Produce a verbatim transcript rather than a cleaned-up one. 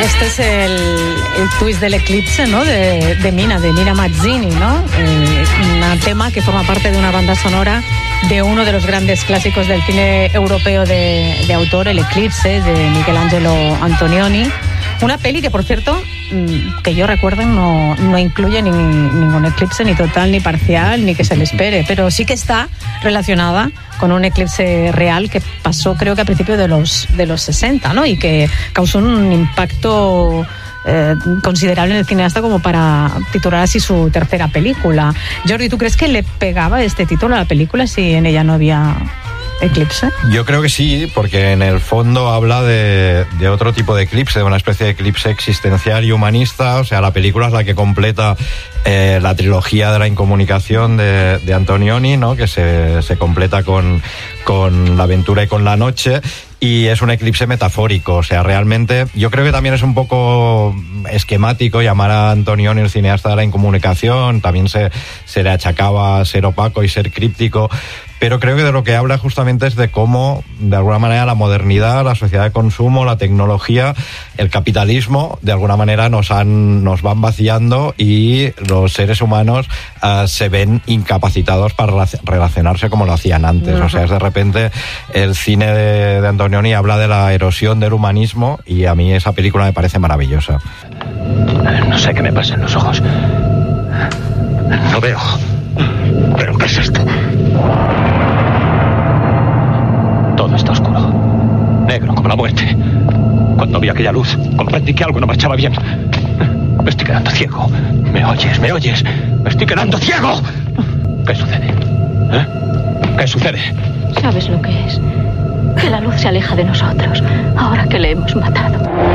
Este es el, el twist del eclipse, ¿no? De, de Mina, de Nina Mazzini, ¿no? Eh, un tema que forma parte de una banda sonora de uno de los grandes clásicos del cine europeo de, de autor, El Eclipse, de Michelangelo Antonioni. Una peli que, por cierto, que yo recuerdo, no, no incluye ni, ningún eclipse, ni total, ni parcial, ni que se le espere, pero sí que está relacionada con un eclipse real que pasó, creo que a principios de los, de los sesenta, ¿no? Y que causó un impacto eh, considerable en el cineasta como para titular así su tercera película. Jordi, ¿tú crees que le pegaba este título a la película si en ella no había eclipse? Yo creo que sí, porque en el fondo habla de, de otro tipo de eclipse, de una especie de eclipse existencial y humanista. O sea, la película es la que completa eh, la trilogía de la incomunicación de, de Antonioni, ¿no? Que se, se completa con, con La aventura y con la noche. Y es un eclipse metafórico, o sea, realmente yo creo que también es un poco esquemático llamar a Antonioni el cineasta de la incomunicación. También se, se le achacaba ser opaco y ser críptico, pero creo que de lo que habla justamente es de cómo, de alguna manera, la modernidad, la sociedad de consumo, la tecnología, el capitalismo, de alguna manera nos han, nos van vaciando y los seres humanos uh, se ven incapacitados para relacionarse como lo hacían antes. Uh-huh. O sea, es de repente el cine de, de Antonioni habla de la erosión del humanismo y a mí esa película me parece maravillosa. No sé qué me pasa en los ojos. No veo. ¿Pero qué es esto? Todo está oscuro. Negro como la muerte. Cuando vi aquella luz, comprendí que algo no marchaba bien. Me estoy quedando ciego. ¿Me oyes? ¿Me oyes? ¡Me estoy quedando ciego! ¿Qué sucede? ¿Eh? ¿Qué sucede? ¿Sabes lo que es? Que la luz se aleja de nosotros, ahora que le hemos matado.